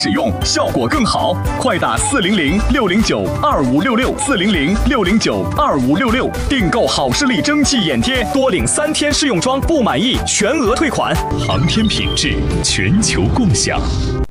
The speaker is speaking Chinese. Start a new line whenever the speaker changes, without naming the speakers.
使用效果更好，快打400-609-2566，400-609-2566，订购好视力蒸汽眼贴，多领3天试用装，不满意全额退款。
航天品质，全球共享。